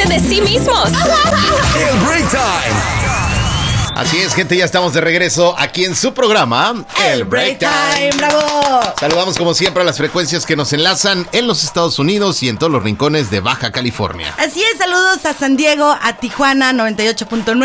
olviden de sí mismos. El Break Time. Así es, gente, ya estamos de regreso aquí en su programa, El Break Time. ¡Bravo! Saludamos como siempre a las frecuencias que nos enlazan en los Estados Unidos y en todos los rincones de Baja California. Así es, saludos a San Diego, a Tijuana 98.9.